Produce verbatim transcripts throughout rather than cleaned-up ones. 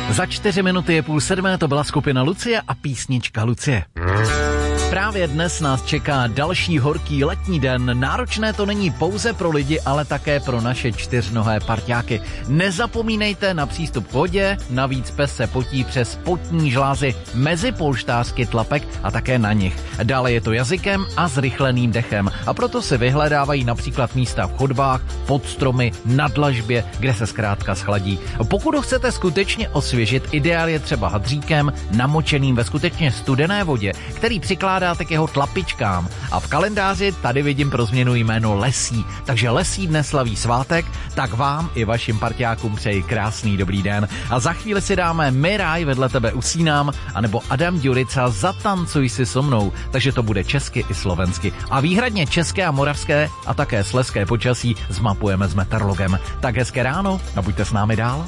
Za čtyři minuty je půl sedmé, to byla skupina Lucie a písnička Lucie. Právě dnes nás čeká další horký letní den. Náročné to není pouze pro lidi, ale také pro naše čtyřnohé parťáky. Nezapomínejte na přístup k vodě, navíc pes se potí přes potní žlázy mezi polštářky tlapek a také na nich. Dále je to jazykem a zrychleným dechem a proto se vyhledávají například místa v chodbách, pod stromy, na dlažbě, kde se zkrátka schladí. Pokud ho chcete skutečně osvěžit, ideál je třeba hadříkem namočeným ve skutečně studené vodě, který přikládá k jeho tlapičkám. A v kalendáři tady vidím pro změnu jméno Lesí. Takže Lesí dnes slaví svátek, tak vám i vašim parťákům přeji krásný dobrý den. A za chvíli si dáme My ráj vedle tebe usínám, anebo Adam Ďurica Zatancuj si so mnou. Takže to bude česky i slovensky. A výhradně české a moravské a také slezské počasí zmapujeme s meteorologem. Tak hezké ráno a buďte s námi dál.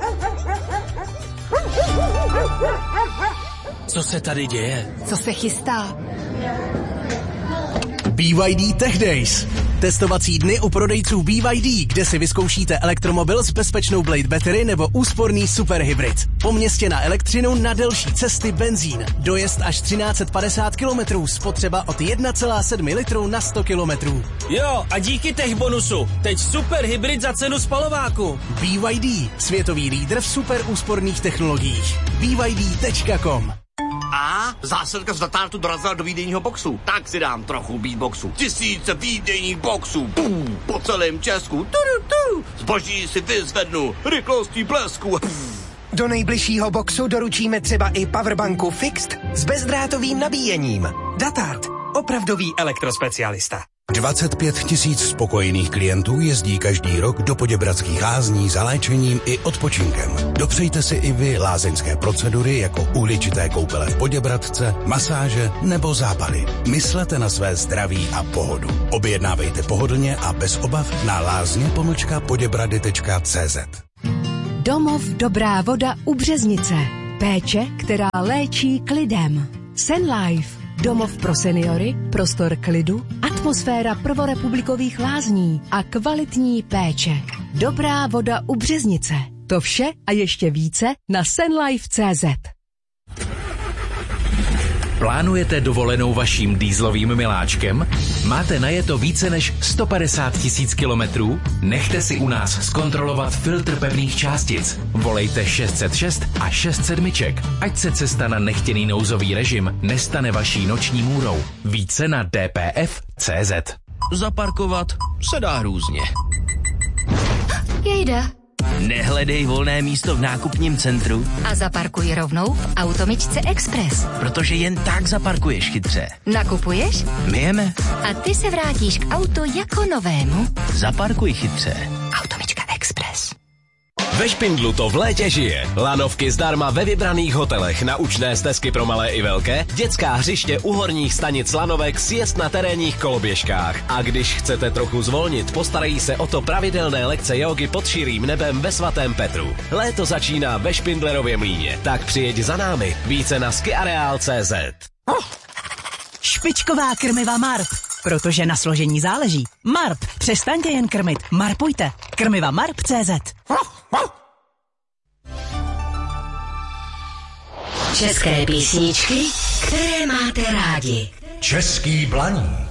Co se tady děje? Co se chystá? B Y D Tech Days. Testovací dny u prodejců B Y D, kde si vyzkoušíte elektromobil s bezpečnou Blade Battery nebo úsporný superhybrid. Po městě na elektřinu, na delší cesty benzín. Dojezd až třináct set padesát kilometrů, spotřeba od jedna celá sedm litru na sto kilometrů. Jo, a díky tech bonusu. Teď superhybrid za cenu spalováku. B Y D, světový lídr v super úsporných technologiích. B Y D tečka com. A zásilka z Datartu dorazila do výdejního boxu. Tak si dám trochu beatboxu. Tisíce výdejních boxů. Pum, po celém Česku. Tudu, tu. Zboží si vyzvednu. Rychlostí blesku. Pum. Do nejbližšího boxu doručíme třeba i powerbanku Fixed s bezdrátovým nabíjením. Datart. Opravdový elektrospecialista. dvacet pět tisíc spokojených klientů jezdí každý rok do Poděbradských lázní za léčením i odpočinkem. Dopřejte si i vy lázeňské procedury jako uhličité koupele v Poděbradce, masáže nebo západy. Myslete na své zdraví a pohodu. Objednávejte pohodlně a bez obav na lázně pomlčka poděbrady tečka cé zet. Domov Dobrá voda u Březnice. Péče, která léčí klidem. Senlife. Domov pro seniory, prostor klidu, atmosféra prvorepublikových lázní a kvalitní péče. Dobrá voda u Březnice. To vše a ještě více na senlife tečka cé zet. Plánujete dovolenou vaším dýzlovým miláčkem? Máte najeto více než sto padesát tisíc kilometrů? Nechte si u nás zkontrolovat filtr pevných částic. Volejte šest set šest a šest sedmiček, ať se cesta na nechtěný nouzový režim nestane vaší noční můrou. Více na d p f tečka cé zet. Zaparkovat se dá různě. Jejda. Nehledej volné místo v nákupním centru A zaparkuj rovnou v Automičce Express. protože jen tak zaparkuješ chytře. Nakupuješ? My jeme. A ty se vrátíš k autu jako novému. Zaparkuj chytře. Automička Express. Ve Špindlu to v létě žije. Lanovky zdarma ve vybraných hotelech, naučné stezky pro malé i velké, dětská hřiště u horních stanic lanovek, sjezd na terénních koloběžkách. A když chcete trochu zvolnit, postarají se o to pravidelné lekce jógy pod širým nebem ve svatém Petru. Léto začíná ve Špindlerově mlýně, tak přijeď za námi. Více na skiareal tečka cé zet. Špičková krmiva Marp. Protože na složení záleží. Marp. Přestaňte jen krmit. Marpujte. Krmiva Marp tečka cé zet. České písničky, které máte rádi. Český blaník.